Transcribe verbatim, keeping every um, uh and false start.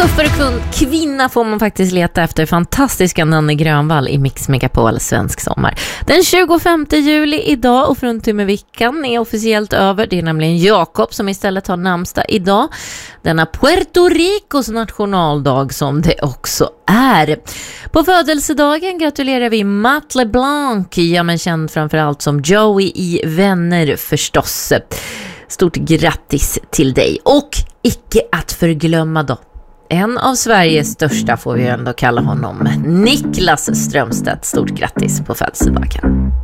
tuffare kvinna får man faktiskt leta efter fantastiska Nanne Grönvall i Mix Megapol Svensk sommar. Den tjugofemte juli idag och fruntimmerveckan är officiellt över. Det är nämligen Jakob som istället har namnsdag idag. Denna Puerto Ricos nationaldag som det också är. På födelsedagen gratulerar vi Matt LeBlanc, ja men känd framförallt som Joey i Vänner förstås. Stort grattis till dig. Och icke att förglömma då, en av Sveriges största får vi ändå kalla honom, Niklas Strömstedt. Stort grattis på födelsedagen.